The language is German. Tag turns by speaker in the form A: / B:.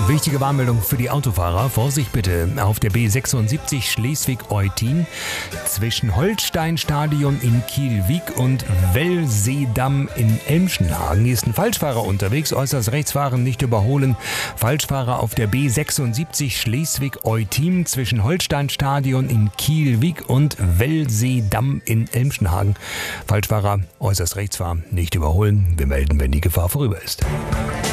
A: Wichtige Warnmeldung für die Autofahrer. Vorsicht bitte auf der B76 Schleswig-Eutin zwischen Holsteinstadion in Kielwig und Wellseedamm in Elmschenhagen. Hier ist ein Falschfahrer unterwegs. Äußerst rechts fahren, nicht überholen. Falschfahrer auf der B76 Schleswig-Eutin zwischen Holsteinstadion in Kielwig und Wellseedamm in Elmschenhagen. Falschfahrer äußerst rechts fahren, nicht überholen. Wir melden, wenn die Gefahr vorüber ist.